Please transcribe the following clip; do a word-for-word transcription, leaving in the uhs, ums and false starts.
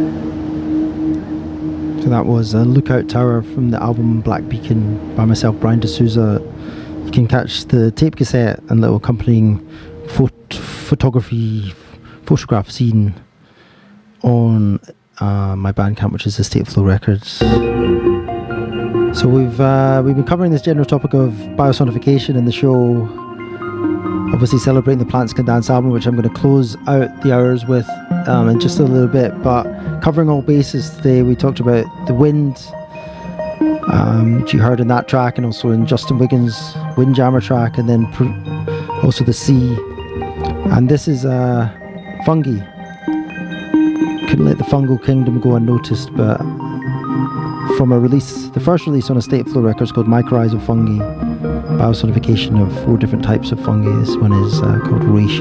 So that was a Lookout Tower from the album Black Beacon by myself, Brian D'Souza. You can catch the tape cassette and little accompanying phot- photography, photograph scene on uh, my Bandcamp, which is Estate Flow Records. So we've uh, we've been covering this general topic of biosonification in the show, obviously celebrating the Plants Can Dance album, which I'm going to close out the hours with um, in just a little bit, but covering all bases today. We talked about the wind, um, which you heard in that track, and also in Justin Wiggins' Windjammer track, and then pr- also the sea. And this is uh, fungi. Couldn't let the fungal kingdom go unnoticed, but from a release, the first release on Estate Flow Records called Mycorrhizal Fungi, biosonification of four different types of fungi. This one is uh, called Reishi.